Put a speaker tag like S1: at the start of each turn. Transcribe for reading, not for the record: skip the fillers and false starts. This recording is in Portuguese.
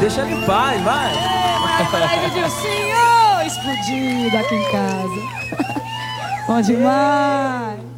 S1: Deixa ele em paz, vai.
S2: Vai, Dilcinho! Explodido aqui em casa. Bom demais.